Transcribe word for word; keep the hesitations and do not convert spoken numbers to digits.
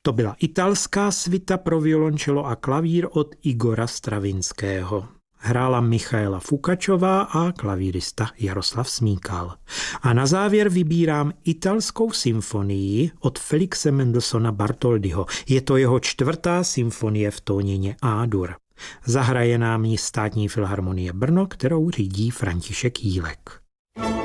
To byla italská svita pro violončelo a klavír od Igora Stravinského. Hrála Michaela Fukačová a klavírista Jaroslav Smíkal. A na závěr vybírám italskou symfonii od Felixe Mendelssohna Bartholdyho. Je to jeho čtvrtá symfonie v tónině A-dur. Zahraje nám ji Státní filharmonie Brno, kterou řídí František Jílek.